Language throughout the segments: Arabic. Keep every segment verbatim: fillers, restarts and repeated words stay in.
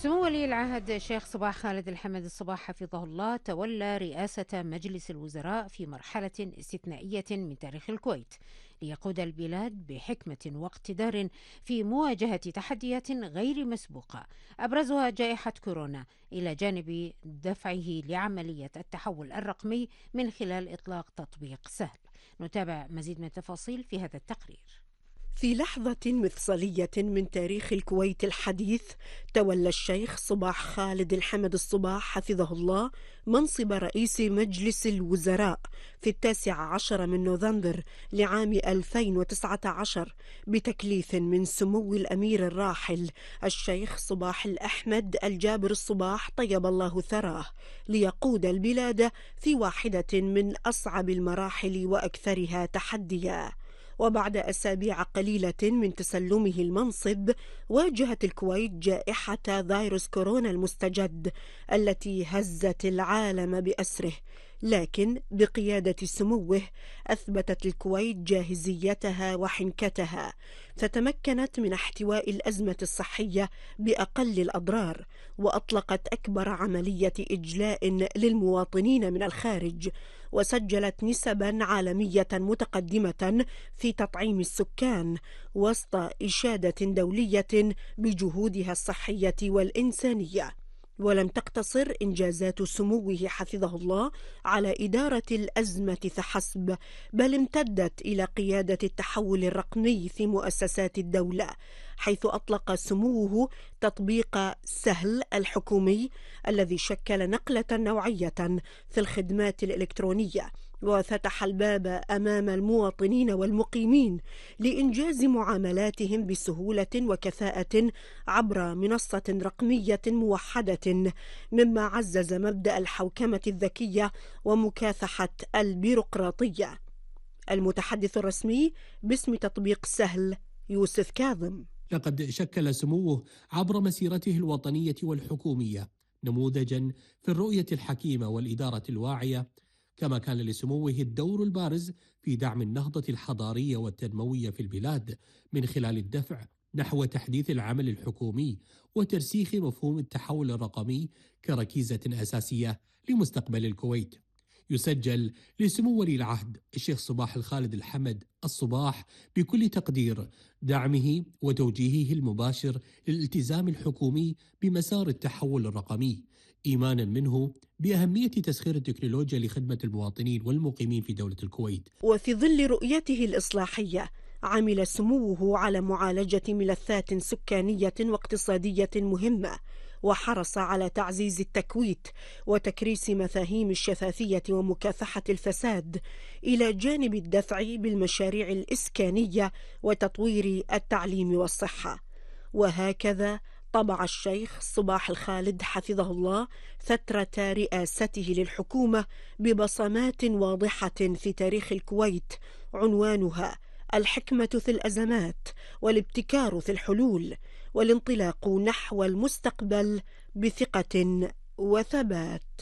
سمو ولي العهد الشيخ صباح خالد الحمد الصباح حفظه الله تولى رئاسة مجلس الوزراء في مرحلة استثنائية من تاريخ الكويت ليقود البلاد بحكمة واقتدار في مواجهة تحديات غير مسبوقة أبرزها جائحة كورونا، إلى جانب دفعه لعملية التحول الرقمي من خلال إطلاق تطبيق سهل. نتابع مزيد من التفاصيل في هذا التقرير. في لحظة مفصلية من تاريخ الكويت الحديث، تولى الشيخ صباح خالد الحمد الصباح حفظه الله منصب رئيس مجلس الوزراء في التاسع عشر من نوفمبر لعام ألفين وتسعة عشر بتكليف من سمو الأمير الراحل الشيخ صباح الأحمد الجابر الصباح طيب الله ثراه، ليقود البلاد في واحدة من أصعب المراحل وأكثرها تحديا. وبعد أسابيع قليلة من تسلمه المنصب، واجهت الكويت جائحة فيروس كورونا المستجد التي هزت العالم بأسره، لكن بقيادة سموه أثبتت الكويت جاهزيتها وحنكتها، فتمكنت من احتواء الأزمة الصحية بأقل الأضرار، وأطلقت أكبر عملية إجلاء للمواطنين من الخارج، وسجلت نسبا عالمية متقدمة في تطعيم السكان وسط إشادة دولية بجهودها الصحية والإنسانية. ولم تقتصر إنجازات سموه حفظه الله على إدارة الأزمة فحسب، بل امتدت إلى قيادة التحول الرقمي في مؤسسات الدولة، حيث أطلق سموه تطبيق سهل الحكومي الذي شكل نقلة نوعية في الخدمات الإلكترونية، وفتح الباب أمام المواطنين والمقيمين لإنجاز معاملاتهم بسهولة وكفاءة عبر منصة رقمية موحدة، مما عزز مبدأ الحوكمة الذكية ومكافحة البيروقراطية. المتحدث الرسمي باسم تطبيق سهل يوسف كاظم: لقد شكل سموه عبر مسيرته الوطنية والحكومية نموذجا في الرؤية الحكيمة والإدارة الواعية، كما كان لسموه الدور البارز في دعم النهضة الحضارية والتنموية في البلاد من خلال الدفع نحو تحديث العمل الحكومي وترسيخ مفهوم التحول الرقمي كركيزة أساسية لمستقبل الكويت. يسجل لسمو ولي العهد الشيخ صباح الخالد الحمد الصباح بكل تقدير دعمه وتوجيهه المباشر للالتزام الحكومي بمسار التحول الرقمي، إيمانا منه بأهمية تسخير التكنولوجيا لخدمة المواطنين والمقيمين في دولة الكويت. وفي ظل رؤيته الإصلاحية، عمل سموه على معالجة ملفات سكانية واقتصادية مهمة، وحرص على تعزيز التكويت وتكريس مفاهيم الشفافية ومكافحة الفساد، إلى جانب الدفع بالمشاريع الإسكانية وتطوير التعليم والصحة. وهكذا طبع الشيخ صباح الخالد حفظه الله فترة رئاسته للحكومة ببصمات واضحة في تاريخ الكويت، عنوانها الحكمة في الأزمات والابتكار في الحلول، والانطلاق نحو المستقبل بثقة وثبات.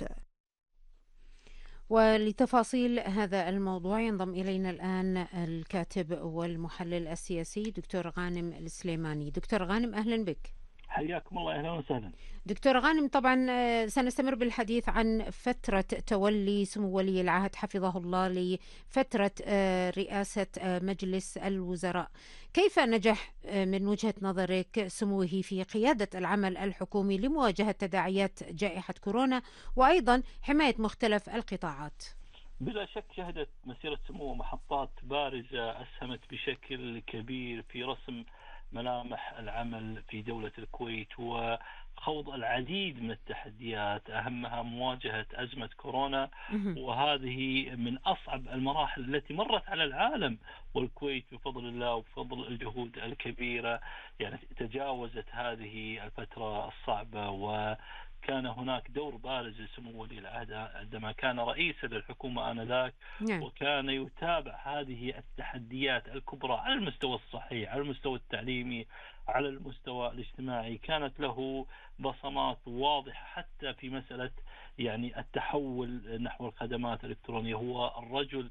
ولتفاصيل هذا الموضوع ينضم إلينا الآن الكاتب والمحلل السياسي دكتور غانم السليماني. دكتور غانم، أهلا بك. حياكم الله، أهلا وسهلا. دكتور غانم، طبعا سنستمر بالحديث عن فترة تولي سمو ولي العهد حفظه الله لفترة رئاسة مجلس الوزراء. كيف نجح من وجهة نظرك سموه في قيادة العمل الحكومي لمواجهة تداعيات جائحة كورونا وأيضا حماية مختلف القطاعات؟ بلا شك شهدت مسيرة سموه محطات بارزة أسهمت بشكل كبير في رسم ملامح العمل في دولة الكويت وخوض العديد من التحديات، أهمها مواجهة أزمة كورونا، وهذه من أصعب المراحل التي مرت على العالم، والكويت بفضل الله وبفضل الجهود الكبيرة يعني تجاوزت هذه الفترة الصعبة. و كان هناك دور بارز لسمو ولي العهد عندما كان رئيسا للحكومة آنذاك، وكان يتابع هذه التحديات الكبرى على المستوى الصحي، على المستوى التعليمي، على المستوى الاجتماعي. كانت له بصمات واضحة حتى في مسألة يعني التحول نحو الخدمات الإلكترونية. هو الرجل